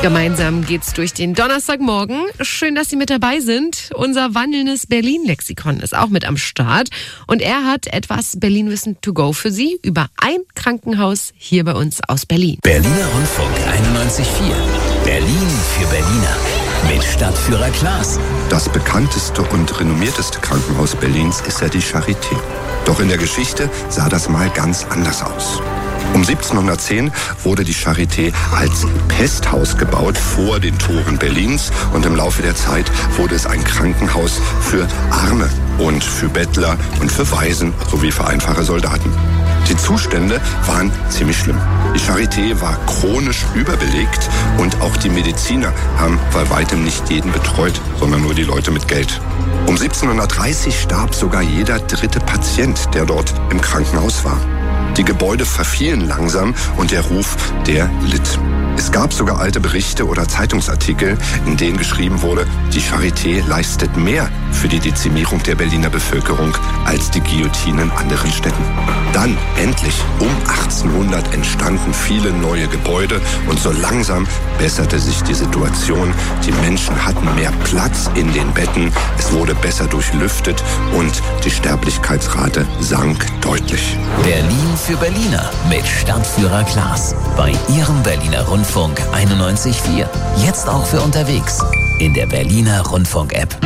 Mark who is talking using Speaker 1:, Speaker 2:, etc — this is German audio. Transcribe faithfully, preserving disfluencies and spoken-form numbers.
Speaker 1: Gemeinsam geht's durch den Donnerstagmorgen. Schön, dass Sie mit dabei sind. Unser wandelndes Berlin-Lexikon ist auch mit am Start. Und er hat etwas Berlin-Wissen to go für Sie über ein Krankenhaus hier bei uns aus Berlin.
Speaker 2: Berliner Rundfunk einundneunzig Komma vier. Berlin für Berliner. Mit Stadtführer Klaas.
Speaker 3: Das bekannteste und renommierteste Krankenhaus Berlins ist ja die Charité. Doch in der Geschichte sah das mal ganz anders aus. Um siebzehnhundertzehn wurde die Charité als Pesthaus gebaut vor den Toren Berlins und im Laufe der Zeit wurde es ein Krankenhaus für Arme und für Bettler und für Waisen sowie für einfache Soldaten. Die Zustände waren ziemlich schlimm. Die Charité war chronisch überbelegt und auch die Mediziner haben bei weitem nicht jeden betreut, sondern nur die Leute mit Geld. Um siebzehnhundertdreißig starb sogar jeder dritte Patient, der dort im Krankenhaus war. Die Gebäude verfielen langsam und der Ruf, der litt. Es gab sogar alte Berichte oder Zeitungsartikel, in denen geschrieben wurde, die Charité leistet mehr für die Dezimierung der Berliner Bevölkerung als die Guillotine in anderen Städten. Dann, endlich, um achtzehnhundert entstanden viele neue Gebäude und so langsam besserte sich die Situation. Die Menschen hatten mehr Platz in den Betten, es wurde besser durchlüftet und die Sterblichkeitsrate sank deutlich.
Speaker 2: Berlin für Berliner mit Stadtführer Klaas. Bei Ihrem Berliner Rundfunk einundneunzig Komma vier. Jetzt auch für unterwegs. In der Berliner Rundfunk-App.